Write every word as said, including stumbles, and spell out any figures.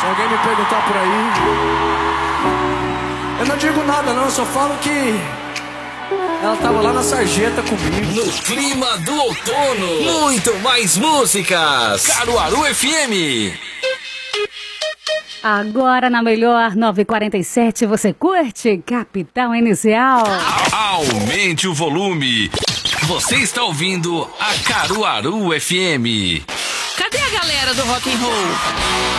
alguém me perguntar por aí, eu não digo nada não, eu só falo que ela tava lá na sarjeta comigo. No clima do outono, muito mais músicas. Caruaru F M. Agora na melhor nove e quarenta e sete, você curte Capital Inicial. Aumente o volume. Você está ouvindo a Caruaru F M. Cadê a galera do rock and roll?